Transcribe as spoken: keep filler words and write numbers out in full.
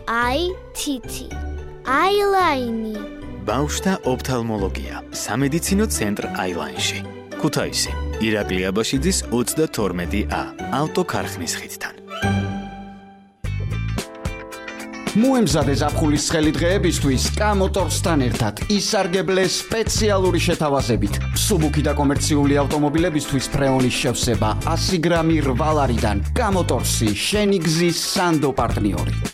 აიტითი აილაინი ბავშვთა ოფთალმოლოგია სამედიცინო ცენტრ აილაინში ქუთაისი ირაკლი აბაშიძის ოცდათორმეტი ა ავტოქარხნის ხიდთან მოემზადე ზაფხულის ცხელი დღეებისთვის კამოტორსთან ერთად ისარგებლე სპეციალური შეთავაზებით. Მსუბუქი და კომერციული ავტომობილებისთვის ფრეონის შევსება ასი გრამი რვა ლარიდან კამოტორსი შენი გზის სანდო პარტნიორი.